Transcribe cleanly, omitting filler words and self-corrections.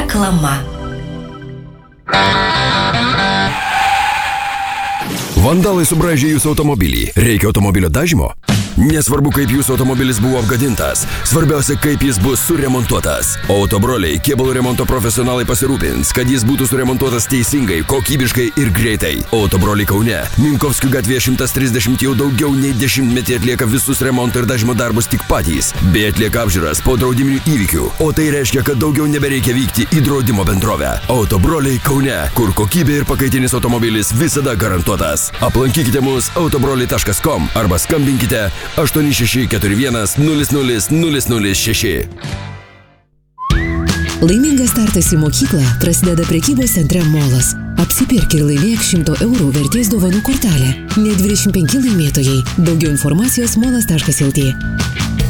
Reklama. Vandalai subraižė jūsų automobilį. Reikia automobilio dažymo? Nesvarbu, kaip jūsų automobilis buvo apgadintas. Svarbiausia, kaip jis bus suremontuotas. Autobroliai kėbulų remonto profesionalai pasirūpins, kad jis būtų suremontuotas teisingai, kokybiškai ir greitai. Autobroliai Kaune, Minkovskių gatvėje 130 jau daugiau nei 10 metį atlieka visus remonto ir dažymo darbus tik patys, bei atlieka apžiūras po draudiminių įvykių. O tai reiškia, kad daugiau nebereikia vykti į draudimo bendrovę. Autobroliai Kaune, kur kokybė ir pakaitinis automobilis visada garantuotas. Aplankykite mus autobroliai.com arba skambinkite 8641 00 006. Laimingas startas į mokyklą prasideda prekybos centre Molas. Apsipirk ir laimėk 100 eurų vertės dovanų kortelę. Net 25 laimėtojai. Daugiau informacijos molas.lt.